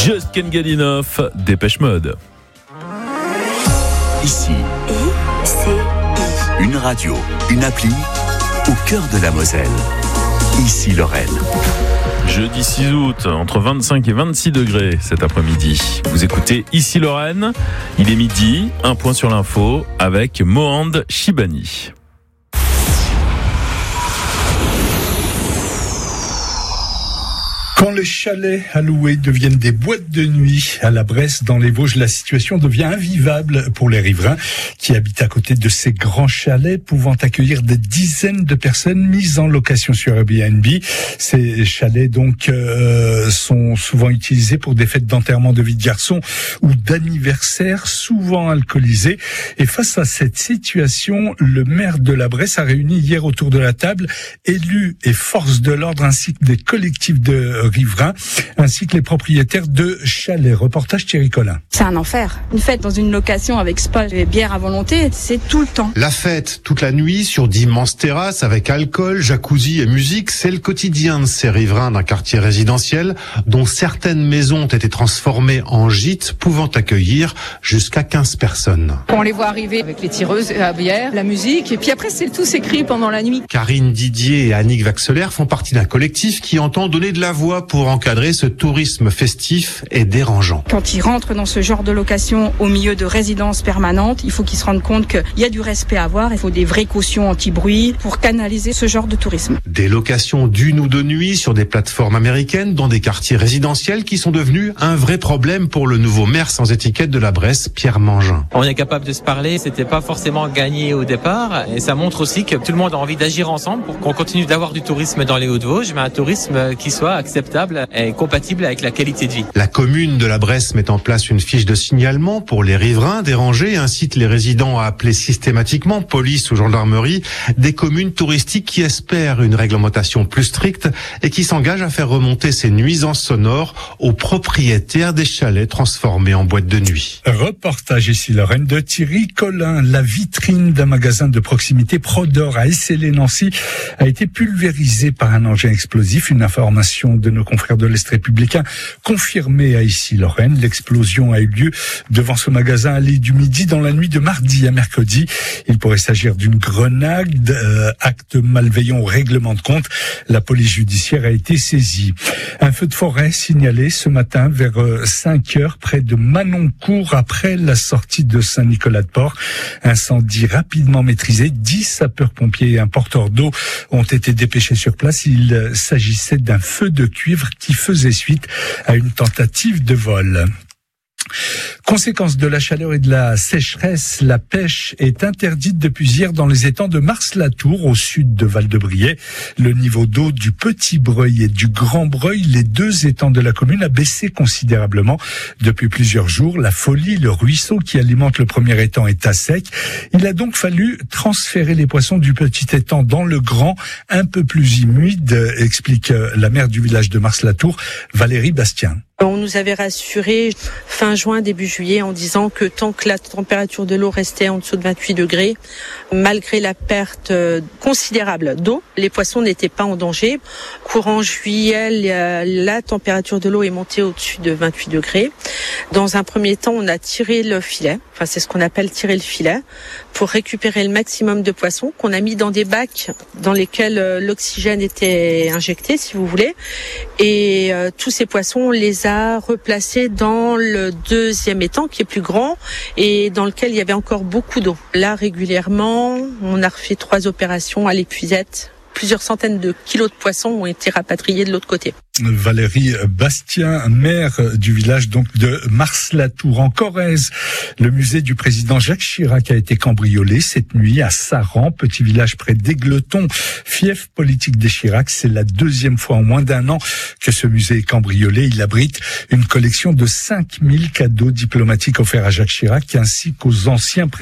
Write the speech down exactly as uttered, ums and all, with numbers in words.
Just Can't Get Enough, Dépêche Mode. Ici, I C I. une radio, une appli, au cœur de la Moselle. Ici Lorraine. Jeudi six août, entre vingt-cinq et vingt-six degrés cet après-midi. Vous écoutez Ici Lorraine, il est midi, un point sur l'info avec Mohand Shibani. Quand les chalets à louer deviennent des boîtes de nuit à la Bresse dans les Vosges, la situation devient invivable pour les riverains qui habitent à côté de ces grands chalets pouvant accueillir des dizaines de personnes mises en location sur Airbnb. Ces chalets donc euh, sont souvent utilisés pour des fêtes d'enterrement de vie de garçon ou d'anniversaire, souvent alcoolisés. Et face à cette situation, le maire de la Bresse a réuni hier autour de la table élus et forces de l'ordre ainsi que des collectifs de riverains, ainsi que les propriétaires de chalets. Reportage Thierry Collin. C'est un enfer. Une fête dans une location avec spa et bière à volonté, c'est tout le temps. La fête toute la nuit sur d'immenses terrasses avec alcool, jacuzzi et musique, c'est le quotidien de ces riverains d'un quartier résidentiel dont certaines maisons ont été transformées en gîtes pouvant accueillir jusqu'à quinze personnes. Quand on les voit arriver avec les tireuses à bière, la musique, et puis après c'est tout s'écrit pendant la nuit. Karine Didier et Annick Vaxelaire font partie d'un collectif qui entend donner de la voix pour encadrer ce tourisme festif et dérangeant. Quand ils rentrent dans ce genre de location au milieu de résidences permanentes, il faut qu'ils se rendent compte qu'il y a du respect à avoir, il faut des vraies cautions anti-bruit pour canaliser ce genre de tourisme. Des locations d'une ou deux nuits sur des plateformes américaines dans des quartiers résidentiels qui sont devenus un vrai problème pour le nouveau maire sans étiquette de la Bresse, Pierre Mangin. On est capable de se parler, c'était pas forcément gagné au départ et ça montre aussi que tout le monde a envie d'agir ensemble pour qu'on continue d'avoir du tourisme dans les Hauts-de-Vosges, mais un tourisme qui soit acceptable et compatible avec la qualité de vie. La commune de la Bresse met en place une fiche de signalement pour les riverains dérangés et incite les résidents à appeler systématiquement police ou gendarmerie des communes touristiques qui espèrent une réglementation plus stricte et qui s'engagent à faire remonter ces nuisances sonores aux propriétaires des chalets transformés en boîtes de nuit. Reportage ici Lorraine de Thierry Collin. La vitrine d'un magasin de proximité Prodor à Essélé-Nancy a été pulvérisée par un engin explosif. Une information de nos confrères de l'Est républicain confirmée à ici Lorraine. L'explosion a eu lieu devant ce magasin allée du Midi dans la nuit de mardi à mercredi. Il pourrait s'agir d'une grenade, euh, acte malveillant au règlement de compte. La police judiciaire a été saisie. Un feu de forêt signalé ce matin vers cinq heures près de Manoncourt après la sortie de Saint-Nicolas-de-Port. Incendie rapidement maîtrisé. Dix sapeurs-pompiers et un porteur d'eau ont été dépêchés sur place. Il s'agissait d'un feu de cuivre qui faisait suite à une tentative de vol. Conséquence de la chaleur et de la sécheresse, la pêche est interdite depuis hier dans les étangs de Mars-la-Tour, au sud de Val-de-Briey. Le niveau d'eau du Petit Breuil et du Grand Breuil, les deux étangs de la commune, a baissé considérablement depuis plusieurs jours. La Folie, le ruisseau qui alimente le premier étang, est à sec. Il a donc fallu transférer les poissons du petit étang dans le grand, un peu plus humide, explique la maire du village de Mars-la-Tour, Valérie Bastien. On nous avait rassuré fin juin, début juillet en disant que tant que la température de l'eau restait en dessous de vingt-huit degrés, malgré la perte considérable d'eau, les poissons n'étaient pas en danger. Courant juillet, la température de l'eau est montée au-dessus de vingt-huit degrés. Dans un premier temps, on a tiré le filet, enfin c'est ce qu'on appelle tirer le filet, pour récupérer le maximum de poissons qu'on a mis dans des bacs dans lesquels l'oxygène était injecté, si vous voulez. Et euh, tous ces poissons, on les a replacés dans le deuxième étang qui est plus grand et dans lequel il y avait encore beaucoup d'eau. Là, régulièrement, on a refait trois opérations à l'épuisette. Plusieurs centaines de kilos de poissons ont été rapatriés de l'autre côté. Valérie Bastien, maire du village donc de Mars-la-Tour. En Corrèze, le musée du président Jacques Chirac a été cambriolé cette nuit à Saran, petit village près d'Aigleton, fief politique des Chirac. C'est la deuxième fois en moins d'un an que ce musée est cambriolé. Il abrite une collection de cinq mille cadeaux diplomatiques offerts à Jacques Chirac ainsi qu'aux anciens présidents.